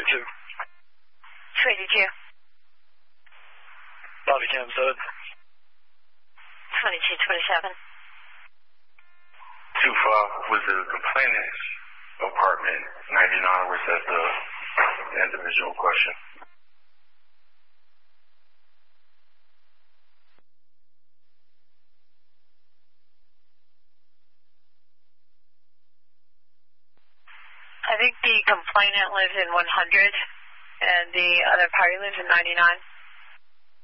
282. 282. Body cam said. 2227. 25 was the complainant's apartment. 99 was at the individual question. I think the complainant lives in 100 and the other party lives in 99.